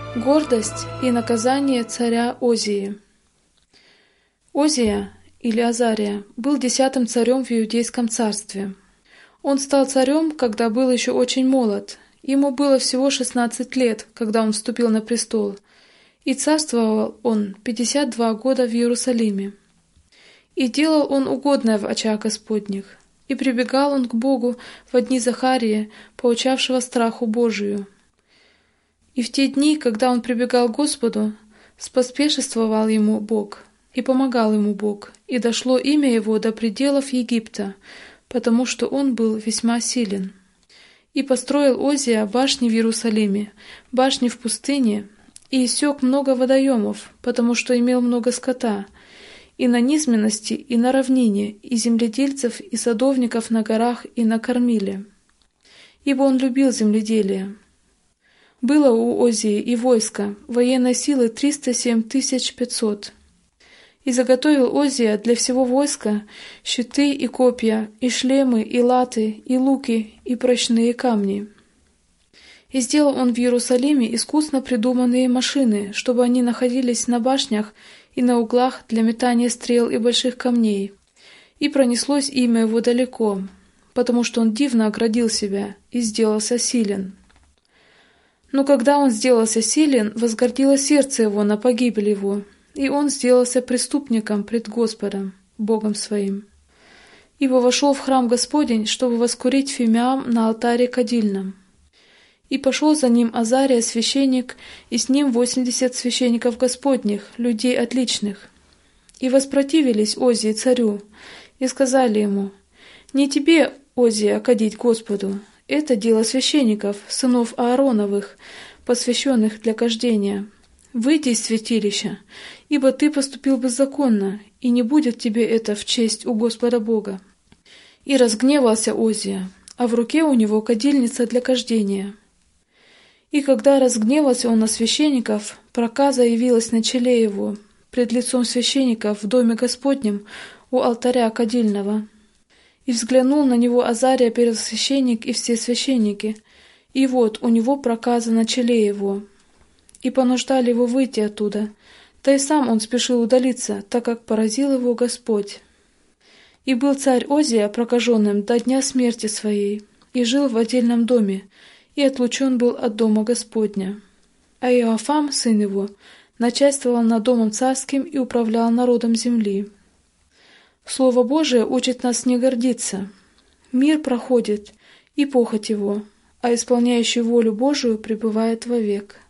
Гордость и наказание царя Озии. Озия, или Азария, был 10-м царем в Иудейском царстве. Он стал царем, когда был еще очень молод. Ему было всего 16 лет, когда он вступил на престол, и царствовал он 52 года в Иерусалиме. И делал он угодное в очах Господних, и прибегал он к Богу во дни Захарии, поучавшего страху Божию. И в те дни, когда он прибегал к Господу, споспешествовал ему Бог, и помогал ему Бог, и дошло имя его до пределов Египта, потому что он был весьма силен. И построил Озия башни в Иерусалиме, башни в пустыне, и иссек много водоемов, потому что имел много скота, и на низменности, и на равнине, и земледельцев, и садовников на горах, и на Кормиле. Ибо он любил земледелие. Было у Озии и войско, военной силы 307 500. И заготовил Озия для всего войска щиты и копья, и шлемы, и латы, и луки, и прочные камни. И сделал он в Иерусалиме искусно придуманные машины, чтобы они находились на башнях и на углах для метания стрел и больших камней. И пронеслось имя его далеко, потому что он дивно оградил себя и сделался силен. Но когда он сделался силен, возгордило сердце его на погибель его, и он сделался преступником пред Господом, Богом своим. Ибо вошел в храм Господень, чтобы воскурить фимиам на алтаре кадильном. И пошел за ним Азария священник, и с ним 80 священников Господних, людей отличных. И воспротивились Озии царю, и сказали ему: «Не тебе, Озия, кадить Господу, это дело священников, сынов Аароновых, посвященных для кождения. Выйди из святилища, ибо ты поступил беззаконно, и не будет тебе это в честь у Господа Бога». И разгневался Озия, а в руке у него кадильница для кождения. И когда разгневался он на священников, проказа явилась на челе его, пред лицом священников в доме Господнем у алтаря кадильного. И взглянул на него Азария первосвященник и все священники, и вот у него проказа на челе его. И понуждали его выйти оттуда, да и сам он спешил удалиться, так как поразил его Господь. И был царь Озия прокаженным до дня смерти своей, и жил в отдельном доме, и отлучен был от дома Господня. А Иоафам, сын его, начальствовал над домом царским и управлял народом земли. Слово Божие учит нас не гордиться. Мир проходит, и похоть его, а исполняющий волю Божию пребывает вовек.